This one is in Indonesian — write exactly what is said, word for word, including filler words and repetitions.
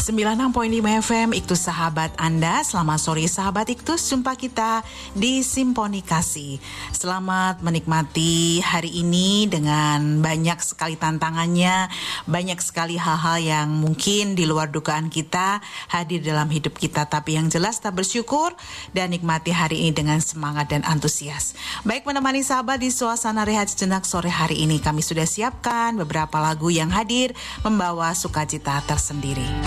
sembilan puluh enam koma lima F M Iktus sahabat Anda. Selamat sore sahabat Iktus, jumpa kita di Simponi Kasih. Selamat menikmati hari ini dengan banyak sekali tantangannya, banyak sekali hal-hal yang mungkin di luar dugaan kita hadir dalam hidup kita. Tapi yang jelas kita bersyukur dan nikmati hari ini dengan semangat dan antusias. Baik, menemani sahabat di suasana rehat sejenak sore hari ini, kami sudah siapkan beberapa lagu yang hadir membawa sukacita tersendiri.